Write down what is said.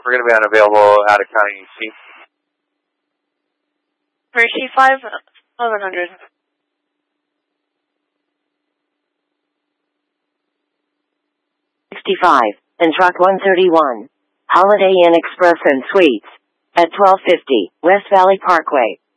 we're going to be unavailable out of county seat. Mercy 5, 1100. 65, and truck 131. Holiday Inn Express and Suites. At 1250, West Valley Parkway.